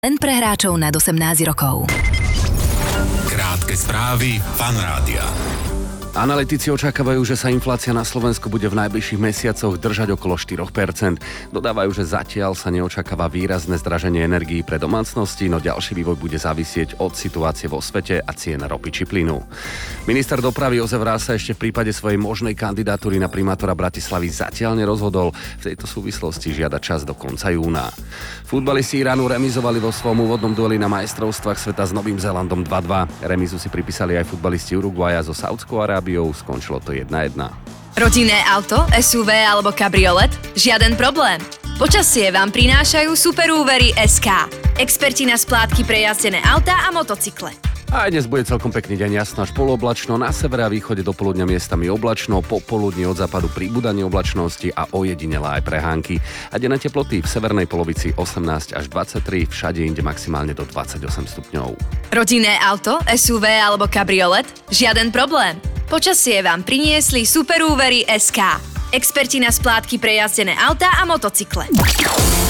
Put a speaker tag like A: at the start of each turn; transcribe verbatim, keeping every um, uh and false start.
A: Len pre hráčov nad osemnásť rokov.
B: Krátke správy Fan Rádia.
C: Analytici očakávajú, že sa inflácia na Slovensku bude v najbližších mesiacoch držať okolo štyri percentá. Dodávajú, že zatiaľ sa neočakáva výrazné zdraženie energií pre domácnosti, no ďalší vývoj bude závisieť od situácie vo svete a cien ropy či plynu. Minister dopravy Jozef Ráš sa ešte v prípade svojej možnej kandidatúry na primátora Bratislavy zatiaľ nerozhodol. V tejto súvislosti žiada čas do konca júna. Futbalisti Iránu remizovali vo svojom úvodnom dueli na majstrovstvách sveta s Novým Zélandom dva dva. Remizu si pripísali aj futbalisti Uruguaja so Saudskou Arábiou, skončilo to jedna jedna.
D: Rodinné auto, es ú vé alebo kabriolet? Žiaden problém. Počasie vám prinášajú Superúvery es ká. Experti na splátky pre jazdené autá a motocykle.
C: Aj dnes bude celkom pekný deň, jasno až poloblačno, na severe a východe do poludňa miestami oblačno, popoludní od západu pribúdanie oblačnosti a ojedinelé aj prehánky. A denné teploty v severnej polovici osemnásť až dvadsaťtri, všade inde maximálne do dvadsaťosem stupňov.
D: Rodinné auto, es ú vé alebo kabriolet? Žiaden problém. Počasie vám priniesli Superúvery es ká. Experti na splátky pre jazdené autá a motocykle.